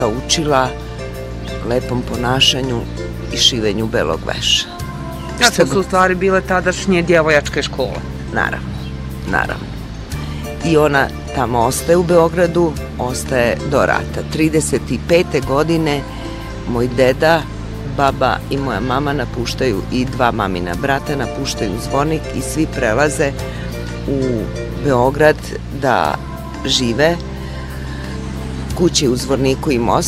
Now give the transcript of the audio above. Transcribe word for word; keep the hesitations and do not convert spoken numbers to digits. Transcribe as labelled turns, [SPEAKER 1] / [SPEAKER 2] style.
[SPEAKER 1] učila lepom ponašanju i šivenju belog veša.
[SPEAKER 2] A to su u stvari bile tadašnje djevojačke škole.
[SPEAKER 1] Naravno, naravno. I ona tamo ostaje u Beogradu, ostaje do rata. trideset pete godine moj deda, baba i moja mama napuštaju, i dva mamina brata napuštaju Zvornik i svi prelaze u Beograd da žive. Kuće u Zvorniku im ostaju.